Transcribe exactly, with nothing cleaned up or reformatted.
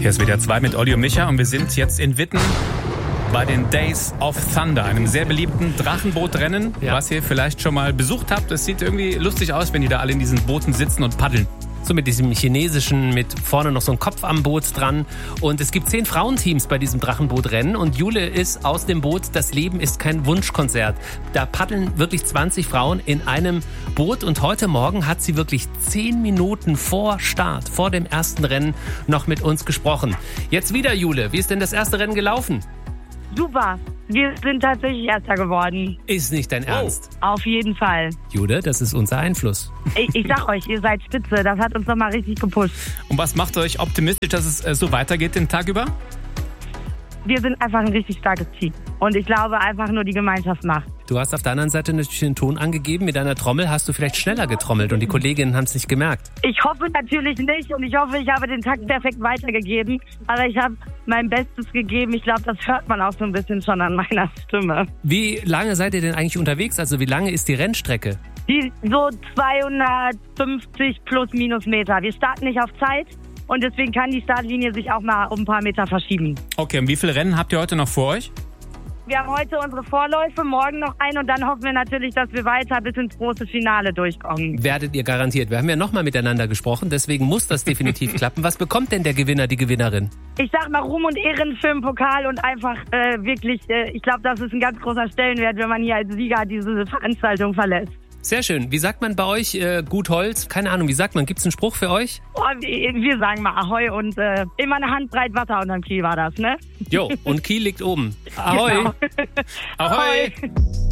Hier ist W D R zwei mit Olli und Micha und wir sind jetzt in Witten bei den Days of Thunder, einem sehr beliebten Drachenbootrennen, ja. was ihr vielleicht schon mal besucht habt. Es sieht irgendwie lustig aus, wenn die da alle in diesen Booten sitzen und paddeln. So mit diesem chinesischen, mit vorne noch so ein Kopf am Boot dran. Und es gibt zehn Frauenteams bei diesem Drachenbootrennen. Und Jule ist aus dem Boot, das Leben ist kein Wunschkonzert. Da paddeln wirklich zwanzig Frauen in einem Boot. Und heute Morgen hat sie wirklich zehn Minuten vor Start, vor dem ersten Rennen, noch mit uns gesprochen. Jetzt wieder, Jule. Wie ist denn das erste Rennen gelaufen? Super. Wir sind tatsächlich Erster geworden. Ist nicht dein Ernst? Oh. Auf jeden Fall. Jule, das ist unser Einfluss. Ich, ich sag euch, ihr seid spitze. Das hat uns nochmal richtig gepusht. Und was macht euch optimistisch, dass es äh, so weitergeht den Tag über? Wir sind einfach ein richtig starkes Team. Und ich glaube einfach nur, die Gemeinschaft macht. Du hast auf der anderen Seite natürlich den Ton angegeben. Mit deiner Trommel hast du vielleicht schneller getrommelt und die Kolleginnen haben es nicht gemerkt. Ich hoffe natürlich nicht und ich hoffe, ich habe den Takt perfekt weitergegeben. Aber ich habe mein Bestes gegeben. Ich glaube, das hört man auch so ein bisschen schon an meiner Stimme. Wie lange seid ihr denn eigentlich unterwegs? Also wie lange ist die Rennstrecke? Die so zweihundertfünfzig plus minus Meter. Wir starten nicht auf Zeit. Und deswegen kann die Startlinie sich auch mal um ein paar Meter verschieben. Okay, und wie viele Rennen habt ihr heute noch vor euch? Wir haben heute unsere Vorläufe, morgen noch ein und dann hoffen wir natürlich, dass wir weiter bis ins große Finale durchkommen. Werdet ihr garantiert. Wir haben ja nochmal miteinander gesprochen, deswegen muss das definitiv klappen. Was bekommt denn der Gewinner, die Gewinnerin? Ich sag mal Ruhm und Ehren für den Pokal und einfach äh, wirklich, äh, ich glaube, das ist ein ganz großer Stellenwert, wenn man hier als Sieger diese Veranstaltung verlässt. Sehr schön. Wie sagt man bei euch äh, gut Holz? Keine Ahnung, wie sagt man? Gibt es einen Spruch für euch? Oh, wir, wir sagen mal Ahoi und äh, immer eine Handbreit Wasser unterm Kiel war das, ne? Jo, und Kiel liegt oben. Ahoi! Genau. Ahoi!